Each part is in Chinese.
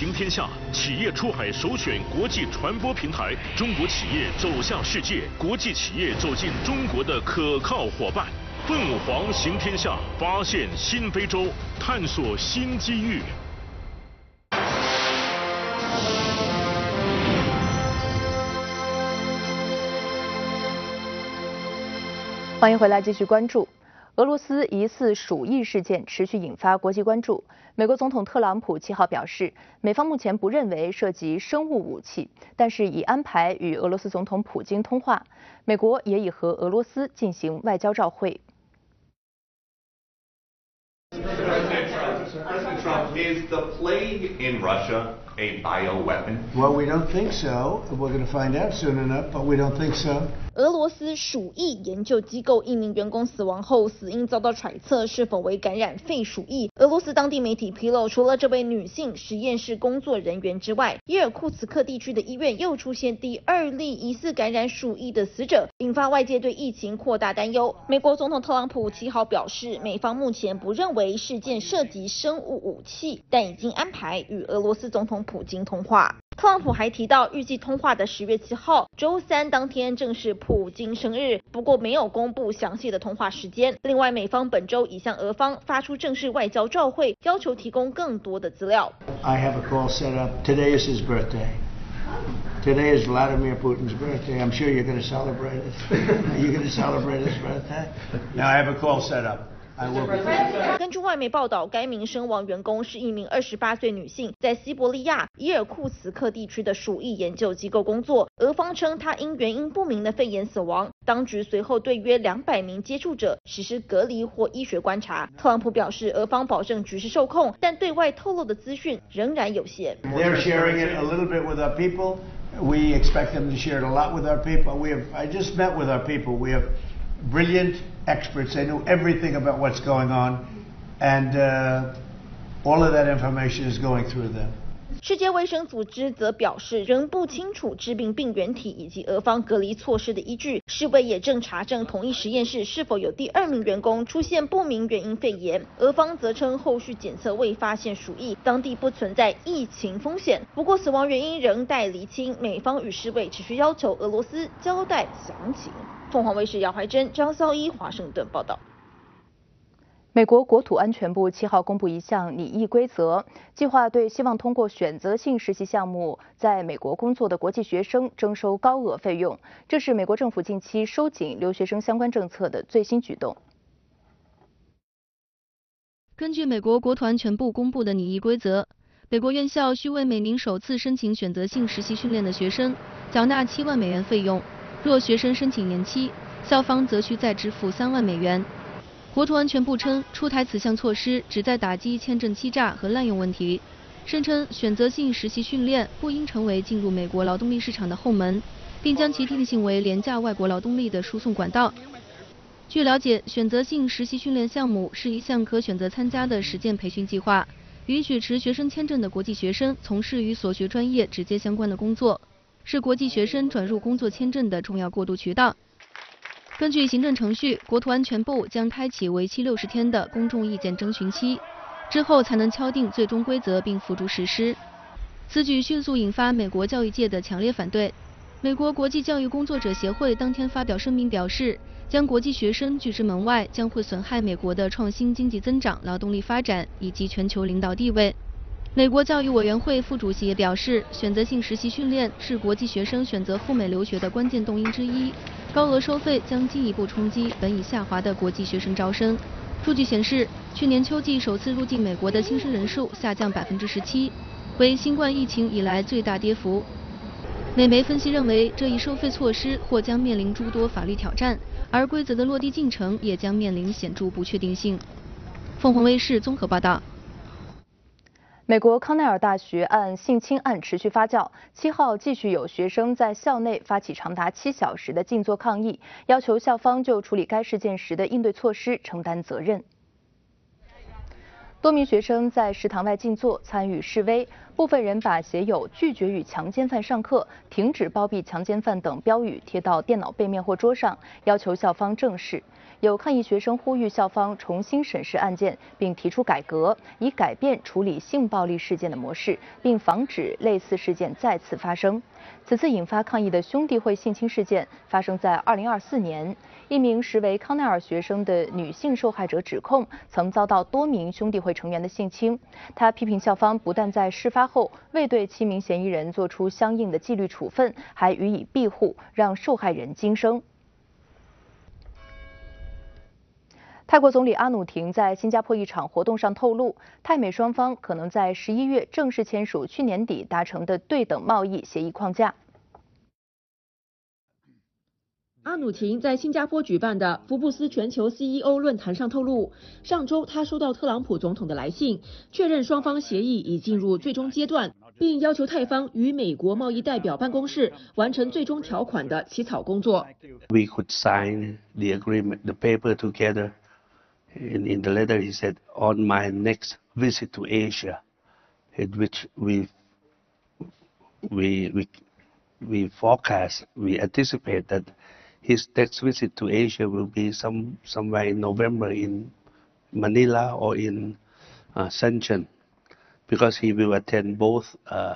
行天下企业出海首选国际传播平台，中国企业走向世界，国际企业走进中国的可靠伙伴。凤凰行天下，发现新非洲，探索新机遇。 欢迎回来，继续关注。俄罗斯疑似鼠疫事件持续引发国际关注。美国总统特朗普7号表示，美方目前不认为涉及生物武器，但是已安排与俄罗斯总统普京通话。美国也已和俄罗斯进行外交照会。 President Trump, is the plague in Russia a bioweapon? Well, we don't think so. We're going to find out soon enough, but we don't think so. 俄罗斯鼠疫研究机构一名员工死亡后，死因遭到揣测是否为感染肺鼠疫。俄罗斯当地媒体披露，除了这位女性实验室工作人员之外，伊尔库茨克地区的医院又出现第2例疑似感染鼠疫的死者，引发外界对疫情扩大担忧。美国总统特朗普7号表示，美方目前不认为事件涉及生物武器，但已经安排与俄罗斯总统普京通话。特朗普还提到，预计通话的10月7号，周三当天正是普京生日，不过没有公布详细的通话时间。另外，美方本周已向俄方发出正式外交照会，要求提供更多的资料。 I have a call set up. Today is his birthday. Today is Vladimir Putin's birthday. I'm sure you're going to celebrate it. Are you going to celebrate his birthday? Now I have a call set up. 根据外媒报道，该名身亡员工是一名28岁女性，在西伯利亚伊尔库茨克地区的鼠疫研究机构工作。俄方称她因原因不明的肺炎死亡，当局随后对约200名接触者实施隔离或医学观察。特朗普表示，俄方保证局势受控，但对外透露的资讯仍然有限。 They're sharing it a little bit with our people. We expect them to share it a lot with our people. I just met with our people. We have brilliant experts. They know everything about what's going on, and all of that information is going through them. 世界卫生组织则表示，仍不清楚致病病原体以及俄方隔离措施的依据。世卫也正查证同一实验室是否有第2名员工出现不明原因肺炎。俄方则称，后续检测未发现鼠疫，当地不存在疫情风险。不过，死亡原因仍待厘清。美方与世卫持续要求俄罗斯交代详情。凤凰卫视姚怀珍、张孝一华盛顿报道。 美国国土安全部7号公布一项拟议规则，计划对希望通过选择性实习项目在美国工作的国际学生征收高额费用。这是美国政府近期收紧留学生相关政策的最新举动。 根据美国国土安全部公布的拟议规则，美国院校需为每名首次申请选择性实习训练的学生缴纳7万美元费用，若学生申请延期，校方则需再支付3万美元。国土安全部称，出台此项措施旨在打击签证欺诈和滥用问题，声称选择性实习训练不应成为进入美国劳动力市场的后门，并将其定性为廉价外国劳动力的输送管道。据了解，选择性实习训练项目是一项可选择参加的实践培训计划，允许持学生签证的国际学生从事与所学专业直接相关的工作，是国际学生转入工作签证的重要过渡渠道。根据行政程序，国土安全部将开启为期60天的公众意见征询期，之后才能敲定最终规则并付诸实施。此举迅速引发美国教育界的强烈反对。美国国际教育工作者协会当天发表声明表示，将国际学生拒之门外将会损害美国的创新经济增长、劳动力发展以及全球领导地位。美国教育委员会副主席也表示，选择性实习训练是国际学生选择赴美留学的关键动因之一。高额收费将进一步冲击本已下滑的国际学生招生。数据显示，去年秋季首次入境美国的新生人数下降17%，为新冠疫情以来最大跌幅。美媒分析认为，这一收费措施或将面临诸多法律挑战，而规则的落地进程也将面临显著不确定性。凤凰卫视综合报道。 美国康奈尔大学性侵案持续发酵，7号继续有学生在校内发起长达7小时的静坐抗议，要求校方就处理该事件时的应对措施承担责任。多名学生在食堂外静坐参与示威，部分人把写有"拒绝与强奸犯上课"、"停止包庇强奸犯"等标语贴到电脑背面或桌上，要求校方正视。 有抗议学生呼吁校方重新审视案件，并提出改革，以改变处理性暴力事件的模式，并防止类似事件再次发生。此次引发抗议的兄弟会性侵事件发生在2024年，一名实为康奈尔学生的女性受害者指控曾遭到多名兄弟会成员的性侵。她批评校方不但在事发后未对7名嫌疑人做出相应的纪律处分，还予以庇护，让受害人轻生。泰国总理阿努廷在新加坡一场活动上透露，泰美双方可能在11月正式签署去年底达成的对等贸易协议框架。 阿努廷在新加坡举办的福布斯全球 CEO 论坛上透露，上周他收到特朗普总统的来信，确认双方协议已进入最终阶段，并要求泰方与美国贸易代表办公室完成最终条款的起草工作。 We could sign the agreement, the paper together. In the letter, he said, on my next visit to Asia, in which we forecast, we anticipate that his next visit to Asia will be somewhere in November in Manila or in Shenzhen, because he will attend both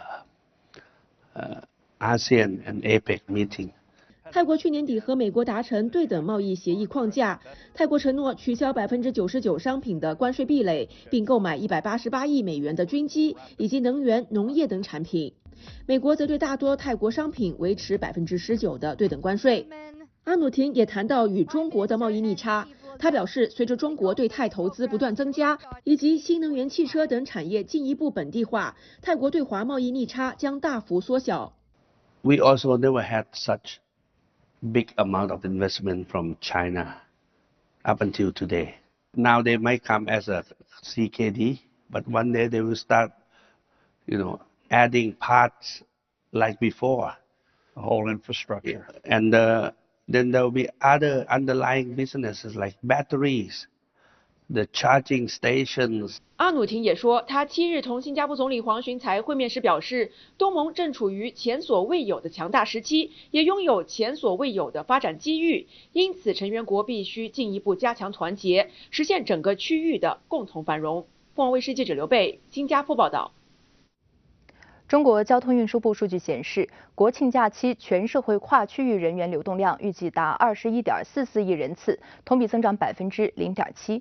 ASEAN and APEC meeting. 泰国去年底和美国达成对等贸易协议框架，泰国承诺取消99%商品的关税壁垒，并购买188亿美元的军机以及能源、农业等产品。美国则对大多泰国商品维持19%的对等关税。阿努廷也谈到与中国的贸易逆差，他表示，随着中国对泰投资不断增加，以及新能源汽车等产业进一步本地化，泰国对华贸易逆差将大幅缩小。 We also never had such big amount of investment from China up until today. Now they might come as a CKD, but one day they will start, adding parts like before. The whole infrastructure. And then there will be other underlying businesses like batteries, the charging stations. 阿努廷也说，他7日同新加坡总理黄循财会面时表示，东盟正处于前所未有的强大时期，也拥有前所未有的发展机遇，因此成员国必须进一步加强团结，实现整个区域的共同繁荣。凤凰卫视记者刘贝，新加坡报道。 中国交通运输部数据显示，国庆假期全社会跨区域人员流动量预计达21.44亿人次，同比增长0.7%。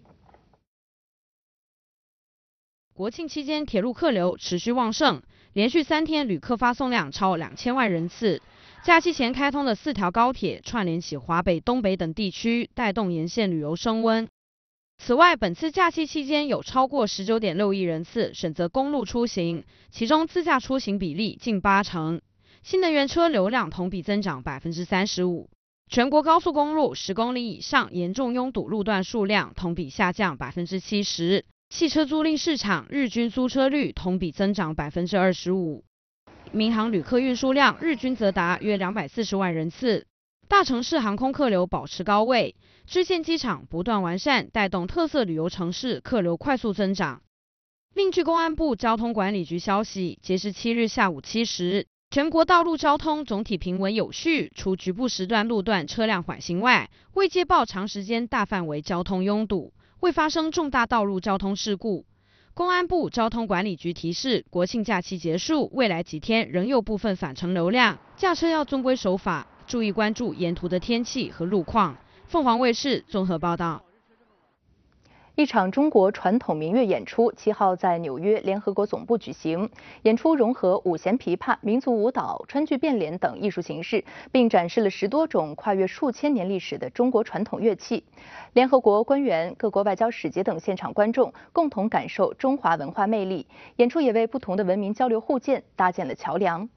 国庆期间，铁路客流持续旺盛，连续3天旅客发送量超2000万人次。假期前开通的4条高铁串联起华北、东北等地区，带动沿线旅游升温。此外，本次假期期间有超过19.6亿人次选择公路出行，其中自驾出行比例近80%。新能源车流量同比增长35%。全国高速公路10公里以上严重拥堵路段数量同比下降70%。汽车租赁市场日均租车率同比增长25%。民航旅客运输量日均则达约240万人次。大城市航空客流保持高位，支线机场不断完善，带动特色旅游城市客流快速增长。另据公安部交通管理局消息，截至7日下午7时，全国道路交通总体平稳有序，除局部时段路段车辆缓行外，未接报长时间大范围交通拥堵，未发生重大道路交通事故。公安部交通管理局提示，国庆假期结束，未来几天仍有部分返程流量，驾车要遵规守法，注意关注沿途的天气和路况。凤凰卫视综合报道。 一场中国传统民乐演出7号在纽约联合国总部举行，演出融合五弦琵琶、民族舞蹈、川剧变脸等艺术形式，并展示了10多种跨越数千年历史的中国传统乐器。联合国官员、各国外交使节等现场观众共同感受中华文化魅力。演出也为不同的文明交流互鉴搭建了桥梁。